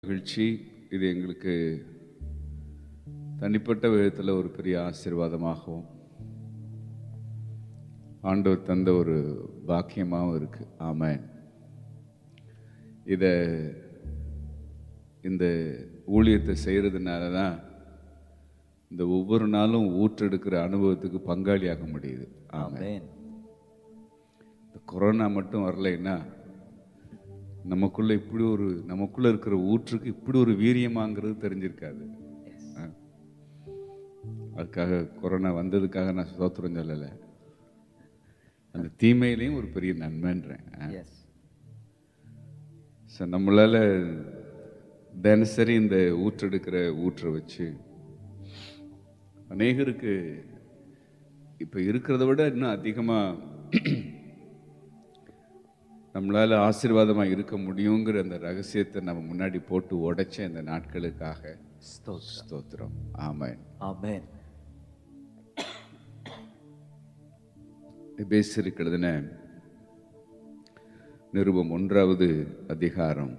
மகிழ்ச்சி. இது எங்களுக்கு தனிப்பட்ட விதத்தில் ஒரு பெரிய ஆசீர்வாதமாகவும் ஆண்டவர் தந்த ஒரு பாக்கியமாகவும் இருக்கு. ஆமென். இந்த ஊழியத்தை செய்கிறதுனால தான் இந்த ஒவ்வொரு நாளும் ஊற்றெடுக்கிற அனுபவத்துக்கு பங்காளியாக முடியுது. ஆமென். இந்த கொரோனா மட்டும் வரலைன்னா நமக்குள்ள இருக்கிற ஊற்றுக்கு இப்படி ஒரு வீரியமாங்கிறது தெரிஞ்சிருக்காது. அதுக்காக கொரோனா வந்ததுக்காக நான் ஸ்தோத்திரம் சொல்லலை, அந்த தீமையிலையும் ஒரு பெரிய நன்மைன்றேன். நம்மளால தினசரி இந்த ஊற்றை வச்சு அநேகருக்கு இப்ப இருக்கிறத விட இன்னும் அதிகமா நம்மளால ஆசீர்வாதமா இருக்க முடியுங்கிற அந்த ரகசியத்தை நம்ம முன்னாடி போட்டு உடைச்ச இந்த நாட்களுக்காக ஸ்தோத்திரம். ஆமென். ஆமென். எபேசியருக்கு எழுதின நிருபம் 1வது அதிகாரம்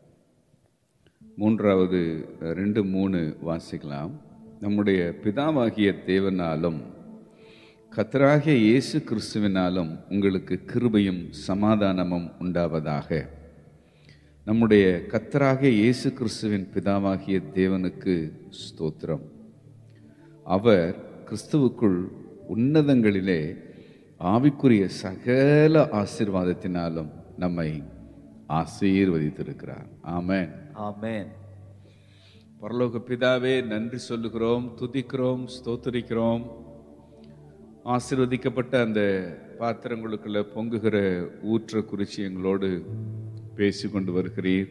2-3 வாசிக்கலாம். நம்முடைய பிதாவாகிய தேவனாலும் கர்த்தராகிய இயேசு கிறிஸ்துவினாலும் உங்களுக்கு கிருபையும் சமாதானமும் உண்டாவதாக. நம்முடைய கர்த்தராகிய இயேசு கிறிஸ்துவின் பிதாவாகிய தேவனுக்கு ஸ்தோத்திரம். அவர் கிறிஸ்துவுக்குள் உன்னதங்களிலே ஆவிக்குரிய சகல ஆசீர்வாதத்தினாலும் நம்மை ஆசீர்வதித்திருக்கிறார். ஆமென். ஆமென். பரலோக பிதாவே, நன்றி சொல்லுகிறோம், துதிக்கிறோம், ஸ்தோத்திரிக்கிறோம். ஆசீர்வதிக்கப்பட்ட அந்த பாத்திரங்களுக்குள்ள பொங்குகிற ஊற்ற குறித்து எங்களோடு பேசி கொண்டு வருகிறீர்.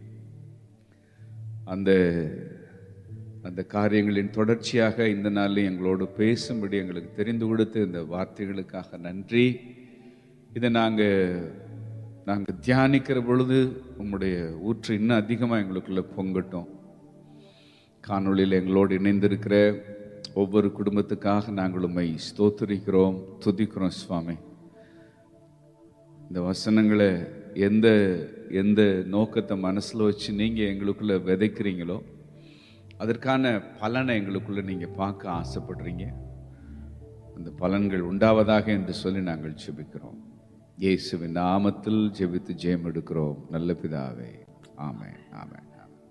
அந்த அந்த காரியங்களின் தொடர்ச்சியாக இந்த நாளில் எங்களோடு பேசும்படி எங்களுக்கு தெரிந்து கொடுத்து இந்த வார்த்தைகளுக்காக நன்றி. இதை நாங்கள் தியானிக்கிற பொழுது உம்முடைய ஊற்று இன்னும் அதிகமாக எங்களுக்குள்ள பொங்கட்டும். காணொளியில் எங்களோடு இணைந்திருக்கிற ஒவ்வொரு குடும்பத்துக்காக நாங்கள் உம்மை ஸ்தோத்திரிக்கிறோம், துதிக்கிறோம் சுவாமி. இந்த வசனங்களை எந்த நோக்கத்தை மனசில் வச்சு நீங்கள் எங்களுக்குள்ள விதைக்கிறீங்களோ அதற்கான பலனை எங்களுக்குள்ள நீங்கள் பார்க்க ஆசைப்படுறீங்க. அந்த பலன்கள் உண்டாவதாக என்று சொல்லி நாங்கள் ஜெபிக்கிறோம். இயேசுவின் நாமத்தில் ஜெபித்து ஜெயம் எடுக்கிறோம் நல்ல பிதாவே. ஆமென். ஆமென்.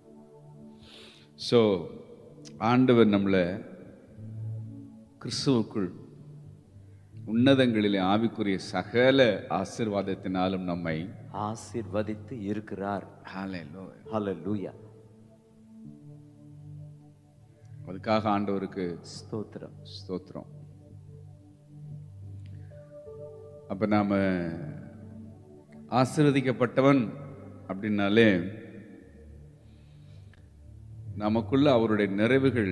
ஸோ ஆண்டவர் நம்மளை கிறிஸ்துவுக்குள் உன்னதங்களிலே ஆவிக்குரிய சகல ஆசீர்வாதத்தினாலும் நம்மை ஆசீர்வதித்து இருக்கிறார். ஹல்லேலூயா. அதுக்காக ஆண்டவருக்கு ஸ்தோத்திரம். அப்ப நாம ஆசீர்வதிக்கப்பட்டவன் அப்படின்னாலே நமக்குள்ள அவருடைய நிறைவுகள்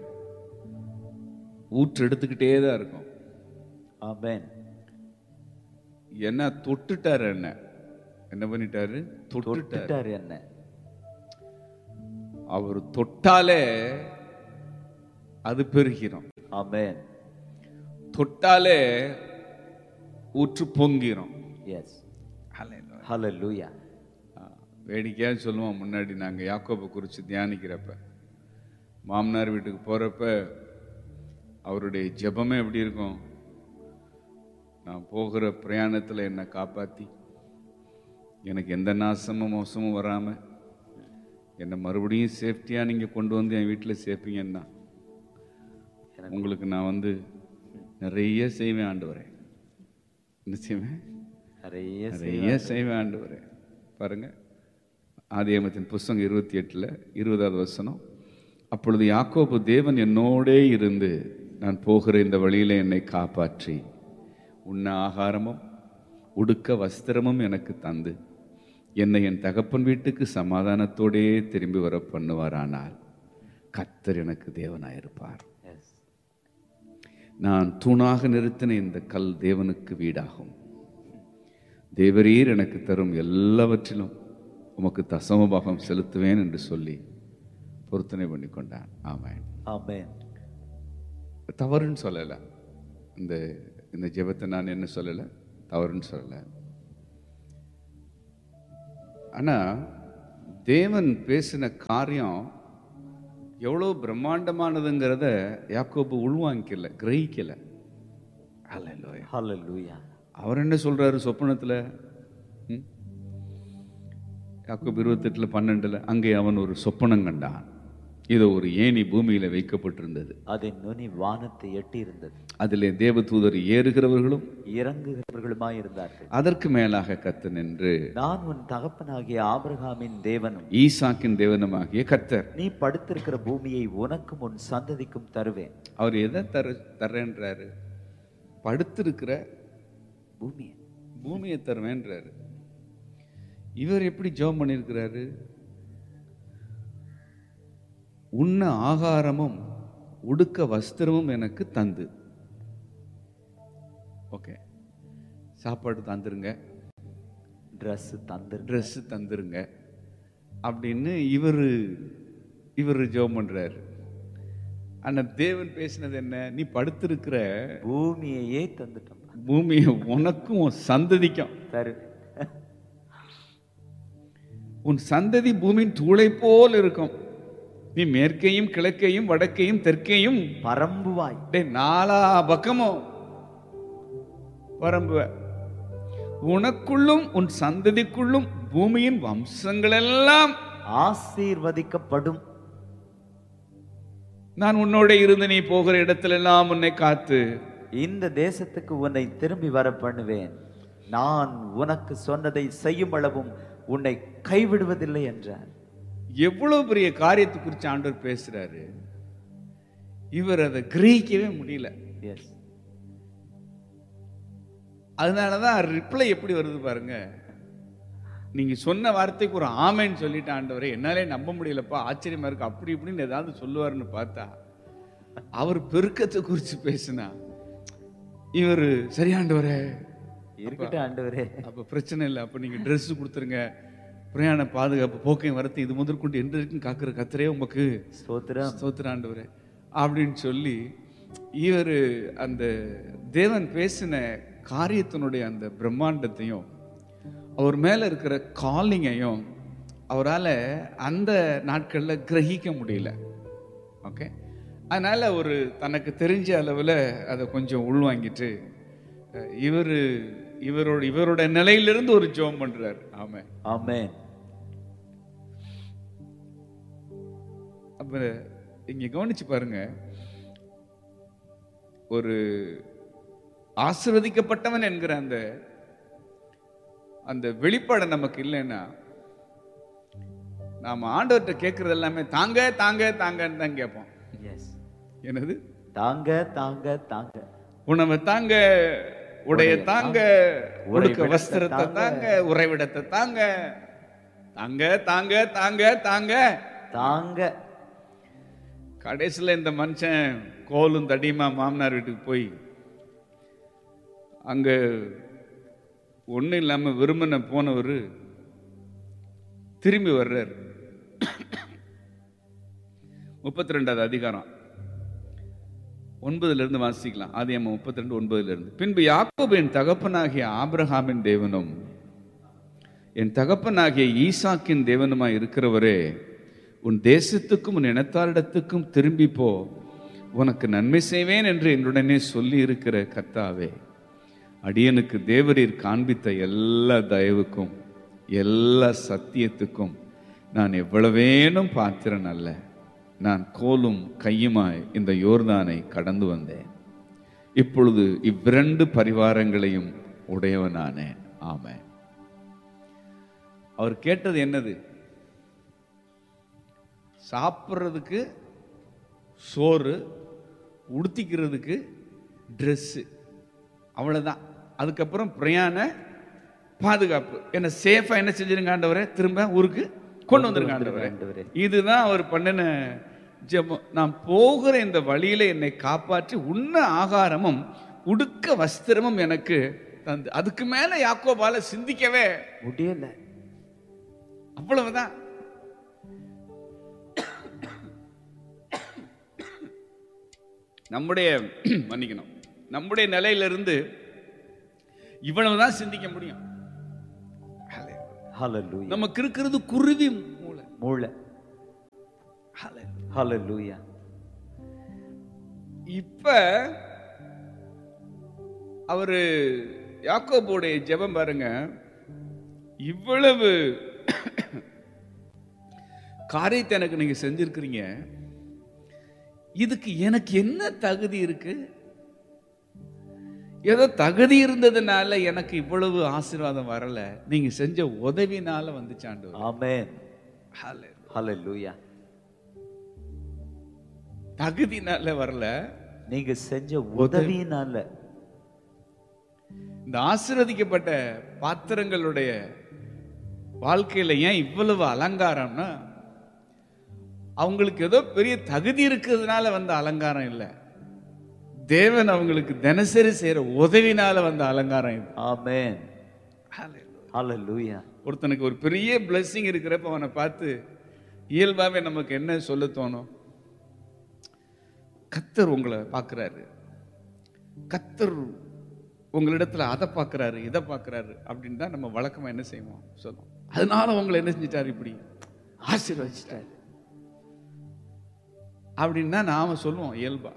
ஊற்றெடுத்துக்கிட்டே தான் இருக்கும். ஆமென். என்ன தொட்டுட்டாரு, என்ன பண்ணிட்டாரு? தொட்டுட்டாரு. என்ன அவர் தொட்டாலே அது பெருகிறோம். ஆமென். தொட்டாலே ஊற்று பொங்கிரும். எஸ். ஹல்லேலூயா. வேடிக்கையா சொல்லுவோம், முன்னாடி நாங்கள் யாக்கோபை குறித்து தியானிக்கிறப்ப மாமனார் வீட்டுக்கு போகிறப்ப அவருடைய ஜெபமே எப்படி இருக்கும்? நான் போகிற பிரயாணத்தில் என்னை காப்பாற்றி எனக்கு எந்த நாசமும் மோசமும் வராமல் என்னை மறுபடியும் சேஃப்டியாக நீங்கள் கொண்டு வந்து என் வீட்டில் சேர்ப்பீங்கன்னா உங்களுக்கு நான் நிறைய செய்வேன் ஆண்டவரே. என்ன செய்வேன்? நிறைய செய்வேன் ஆண்டவரே. பாருங்க, ஆதியாகமத்தின் புஸ்தகம் 28:20வது வசனம். அப்பொழுது யாக்கோபு, தேவன் என்னோடே இருந்து நான் போகிற இந்த வழியில என்னை காப்பாற்றி உண்ண ஆகாரமும் உடுக்க வஸ்திரமும் எனக்கு தந்து என்னை என் தகப்பன் வீட்டுக்கு சமாதானத்தோடே திரும்பி வர பண்ணுவாரானால் கர்த்தர் எனக்கு தேவனாயிருப்பார். நான் தூணாக நிறுத்தின இந்த கல் தேவனுக்கு வீடாகும். தேவரீர் எனக்கு தரும் எல்லாவற்றிலும் உமக்கு தசமபாகம் செலுத்துவேன் என்று சொல்லி பொருத்தனை பண்ணி கொண்டான். ஆமென். ஆமென். தவறுன்னு சொல்லலை. இந்த ஜெபத்தை நான் என்ன சொல்லலை, தவறுன்னு சொல்லலை. ஆனா தேவன் பேசின காரியம் எவ்வளோ பிரம்மாண்டமானதுங்கிறத யாக்கோபு உள்வாங்கிக்கல, கிரகிக்கல. ஹல்லேலூயா. ஹல்லேலூயா. அவர் என்ன சொல்றாரு சொப்பனத்துல? யாக்கோபு 28:12 அங்கே அவன் ஒரு சொப்பனம் கண்டான். இதோ ஒரு ஏணி பூமியில வைக்கப்பட்டிருந்தது, அதன் நுனி வானத்தை எட்டி இருந்தது, அதிலே தேவதூதர் ஏறுகிறவர்களும் இறங்குகிறவர்களுமாய் இருந்தார்கள். அதற்கு மேலாக கர்த்தர் நின்று, நான் உன் தகப்பனாகிய ஆபிரகாமின் தேவனும் ஈசாக்கின் தேவனுமாகிய கர்த்தர், நீ படுத்திருக்கிற பூமியை உனக்கும் உன் சந்ததிக்கும் தருவேன். அவர் எதை தர்றேன்றாரு? படுத்திருக்கிற பூமியை தருவேன்றாரு. இவர் எப்படி ஜெபம் பண்ணியிருக்கிறாரு? உண்ண ஆகாரமும் உடுக்க வஸ்திரமும் எனக்கு தந்து. ஓகே, சாப்பாடு தந்துருங்க, ட்ரெஸ் தந்துருங்க அப்படின்னு இவர் ஜெபம் பண்றாரு. ஆனா தேவன் பேசினது என்ன? நீ படுத்திருக்கிற பூமியையே தந்துட்டோம், பூமியை உனக்கும் உன் சந்ததிக்கும் தரு. உன் சந்ததி பூமியின் தூளை போல் இருக்கும். நீ மேற்கையும் கிழக்கையும் வடக்கையும் தெற்கையும் பரம்புவாய். நாலா பக்கமும் பரம்புவ. உனக்குள்ளும் உன் சந்ததிக்குள்ளும் பூமியின் வம்சங்கள் எல்லாம் ஆசீர்வதிக்கப்படும். நான் உன்னோட இருந்து நீ போகிற இடத்துல எல்லாம் உன்னை காத்து இந்த தேசத்துக்கு உன்னை திரும்பி வர பண்ணுவேன். நான் உனக்கு சொன்னதை செய்யும் அளவும் உன்னை கைவிடுவதில்லை என்றார். எவ்வளவு பெரிய காரியத்தை குறித்து ஆண்டவர் பேசுறாரு. இவர் அதை கிரகிக்கவே முடியல. அதனாலதான் ரிப்ளை எப்படி வருது பாருங்க. நீங்க சொன்ன வார்த்தைக்கு ஒரு ஆமைன்னு சொல்லிட்டு, ஆண்டவரே என்னாலே நம்ப முடியலப்பா, ஆச்சரியமா இருக்கு, அப்படி இப்படின்னு ஏதாவது சொல்லுவாருன்னு பார்த்தா அவர் பெருக்கத்தை குறித்து பேசினா இவர் சரியாண்டவரே இருக்கட்டும் ஆண்டவரே, அப்ப பிரச்சனை இல்லை, அப்ப நீங்க ட்ரெஸ் கொடுத்துருங்க, பிரயாண பாதுகாப்பு போக்கையும் வரத்து இது முதற்கொண்டு என்றைக்கும் காக்கிற கர்த்தரே உமக்கு ஸ்தோத்திரம் ஆண்டவரே அப்படின்னு சொல்லி இவர் அந்த தேவன் பேசின காரியத்தினுடைய அந்த பிரம்மாண்டத்தையும் அவர் மேல இருக்கிற காலிங்கையும் அவரால் அந்த நாட்களில் கிரகிக்க முடியல. ஓகே, அதனால ஒரு தனக்கு தெரிஞ்ச அளவில் அதை கொஞ்சம் உள்வாங்கிட்டு இவரோட நிலையிலிருந்து ஒரு ஜெபம் பண்றாரு. ஆமென் ஆமென். அப்ப இங்க கவனிச்சு பாருங்க, ஒரு ஆசீர்வதிக்கப்பட்டவன் என்கிற அந்த வெளிப்பாடு நமக்கு இல்லைன்னா நாம ஆண்டவர்கிட்ட கேட்கறது எல்லாமே தாங்க தாங்க தாங்கன்னு தான் கேட்போம். என்னது? தாங்க தாங்க தாங்க, உணவை தாங்க, உடைய தாங்க, உடுக்க வஸ்திரத்தை தாங்க, உறைவிடத்தை தாங்க, தாங்க தாங்க தாங்க தாங்க தாங்க. கடைசியில் இந்த மனுஷன் கோலும் தடியுமா மாமனார் வீட்டுக்கு போய் அங்க ஒன்றும் இல்லாம விரும்பின போனவர் திரும்பி வர்றார். 32வது அதிகாரம் 9 வாசிக்கலாம். ஆதியாகமம் 32:9. பின்பு யாக்கோபு என் தகப்பனாகிய ஆபிரகாமின் தேவனும் என் தகப்பனாகிய ஈசாக்கின் தேவனுமாய் இருக்கிறவரே, உன் தேசத்துக்கும் உன் இனத்தாரிடத்துக்கும் திரும்பி போ, உனக்கு நன்மை செய்வேன் என்று என்னுடனே சொல்லி இருக்கிற கர்த்தாவே, அடியனுக்கு தேவரீர் காண்பித்த எல்லா தயவுக்கும் எல்லா சத்தியத்துக்கும் நான் எவ்வளவேனும் பாத்திரன் அல்ல. நான் கோலும் கையுமாய் இந்த யோர்தானை கடந்து வந்தேன். இப்பொழுது இவ்விரண்டு பரிவாரங்களையும் உடையவனானேன். ஆமென். அவர் கேட்டது என்னது? சாப்பிட்றதுக்கு சோறு, உடுத்திக்கிறதுக்கு ட்ரெஸ்ஸு, அவ்வளோதான். அதுக்கப்புறம் பிரயாண பாதுகாப்பு. என்ன சேஃபா என்ன செஞ்சிருங்க ஆண்டவரே, திரும்ப ஊருக்கு கொண்டு வந்துருங்க ஆண்டவரே. இதுதான் அவர் பண்ணின ஜெபம். நான் போகிற இந்த வழியில என்னை காப்பாற்றி உண்ண ஆகாரமும் உடுக்க வஸ்திரமும் எனக்கு தந்து. அதுக்கு மேல யாக்கோபால சிந்திக்கவே முடியல. அவ்வளவுதான். நம்முடைய மன்னிக்கணும், நம்முடைய நிலையிலிருந்து இவ்வளவுதான் சிந்திக்க முடியும். நமக்கு இருக்கிறது குருவி மூளை. மூளை. ஹalleluya. இப்ப அவரு யாக்கோபுடைய ஜெபம் பாருங்க, இவ்வளவு காரியத்தை எனக்கு நீங்க செஞ்சிருக்கிறீங்க, இதுக்கு எனக்கு என்ன தகுதி இருக்கு? ஏதோ தகுதி இருந்ததுனால எனக்கு இவ்வளவு ஆசீர்வாதம் வரல, நீங்க செஞ்ச உதவினால வந்துச்சாண்டு. ஆமென். ஹalleluya. தகுதினால வரல, நீங்க செஞ்ச உதவினால. இந்த ஆசீர்வதிக்கப்பட்ட பாத்திரங்களுடைய வாழ்க்கையில ஏன் இவ்வளவு அலங்காரம்னா, அவங்களுக்கு ஏதோ பெரிய தகுதி இருக்கிறதுனால வந்த அலங்காரம் இல்லை, தேவன் அவங்களுக்கு தினசரி செய்யற உதவினால வந்த அலங்காரம் இது. ஆமென். ஹalleluya. ஒருத்தனுக்கு ஒரு பெரிய blessing இருக்கிறப்ப அவனை பார்த்து இயல்பாவே நமக்கு என்ன சொல்ல தோணும்? கர்த்தர் உங்களை பார்க்கிறாரு, கர்த்தர் உங்களிடத்துல அதை பார்க்கிறாரு, இதை பார்க்கிறாரு அப்படின்னு தான் நம்ம வழக்கமா என்ன செய்வோம் சொல்லுவோம். அதனால உங்களை என்ன செஞ்சிட்டாரு, இப்படி ஆசீர்வதிச்சிட்டாரு அப்படின்னு தான் நாம சொல்லுவோம் இயல்பா.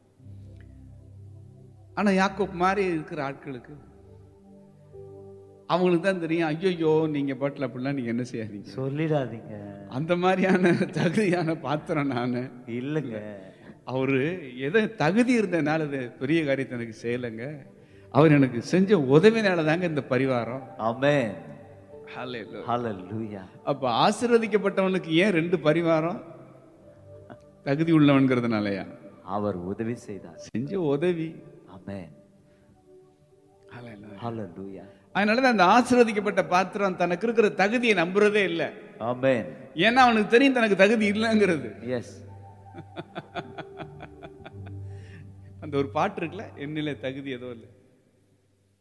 ஆனா யாக்கோப் மாதிரி இருக்கிற ஆட்களுக்கு அவங்களுக்கு தான் தெரியும், ஐயோ நீங்க பாட்டில் அப்படிலாம் நீங்க என்ன செய்யாதீங்க, சொல்லிடாதீங்க, அந்த மாதிரியான தகுதியான பாத்திரம் நானு இல்லைங்க. அவரு எதை தகுதி இருந்தனால பெரிய காரியத்தை எனக்கு செய்யலைங்க, அவர் எனக்கு செஞ்ச உதவினால தாங்க இந்த பரிவாரம். ஆமென். ஹalleluya. ஹalleluya. அப்ப ஆசீர்வதிக்கப்பட்டவனுக்கு ஏன் 2 பரிவாரம்? தகுதி உள்ளவன்கிறதுனாலயா? அவர் உதவி செய்தார், செஞ்ச உதவி. ஆமென். ஹalleluya. ஹalleluya. அதனாலதான் அந்த ஆசீர்வதிக்கப்பட்ட பாத்திரம் தனக்கு இருக்கிற தகுதியை நம்புறதே இல்லை. ஆமென். ஏன்னா அவனுக்கு தெரியும் தனக்கு தகுதி இல்லைங்கிறது. எஸ். அந்த ஒரு பாட்டு இருக்குல்ல, என்னில தகுதி ஏதோ இல்லை,